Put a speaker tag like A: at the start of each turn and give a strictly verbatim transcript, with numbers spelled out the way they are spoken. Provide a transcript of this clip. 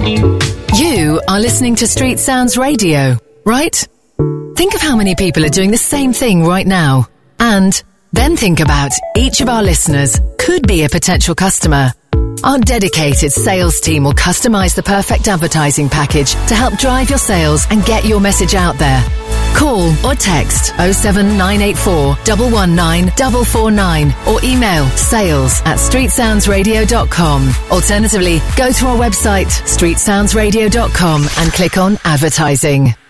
A: You are listening to Street Sounds Radio, right? Think of how many people are doing the same thing right now. And then think about each of our listeners could be a potential customer. Our dedicated sales team will customize the perfect advertising package to help drive your sales and get your message out there. Call or text oh seven nine eight four, one one nine, four four nine or email sales at street sounds radio dot com. Alternatively, go to our website street sounds radio dot com and click on advertising.